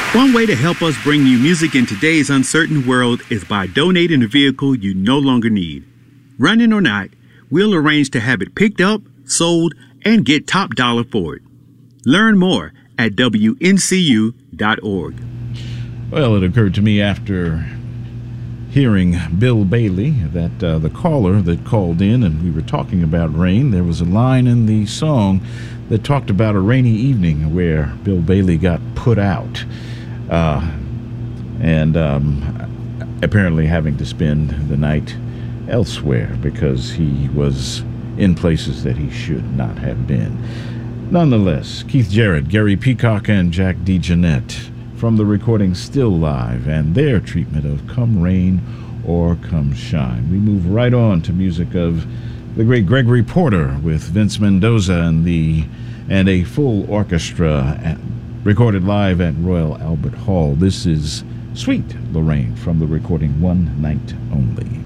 One way to help us bring you music in today's uncertain world is by donating a vehicle you no longer need. Running or not, we'll arrange to have it picked up, sold, and get top dollar for it. Learn more at WNCU.org. Well, it occurred to me after hearing Bill Bailey that the caller that called in and we were talking about rain, there was a line in the song that talked about a rainy evening where Bill Bailey got put out and apparently having to spend the night elsewhere because he was in places that he should not have been. Nonetheless, Keith Jarrett, Gary Peacock, and Jack DeJohnette from the recording Still Live and their treatment of Come Rain or Come Shine. We move right on to music of the great Gregory Porter with Vince Mendoza and a full orchestra recorded live at Royal Albert Hall. This is Sweet Lorraine from the recording One Night Only.